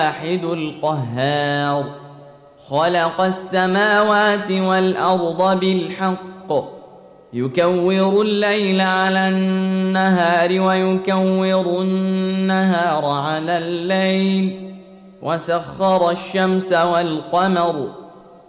الواحد القهار خلق السماوات والأرض بالحق يكور الليل على النهار ويكور النهار على الليل وسخر الشمس والقمر